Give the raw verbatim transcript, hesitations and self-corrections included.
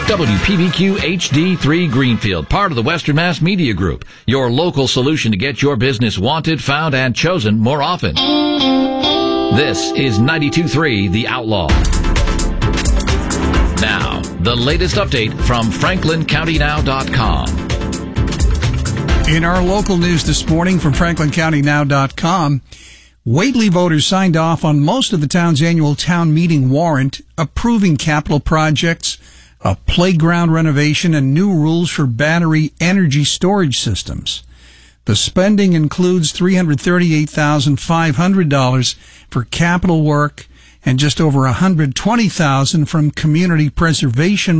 W P B Q H D three Greenfield, part of the Western Mass Media Group, your local solution to get your business wanted, found, and chosen more often. This is ninety-two point three The Outlaw. Now, the latest update from Franklin County Now dot com. In our local news this morning from Franklin County Now dot com, Whately voters signed off on most of the town's annual town meeting warrant, approving capital projects, a playground renovation, and new rules for battery energy storage systems. The spending includes three hundred thirty-eight thousand five hundred dollars for capital work and just over one hundred twenty thousand dollars from community preservation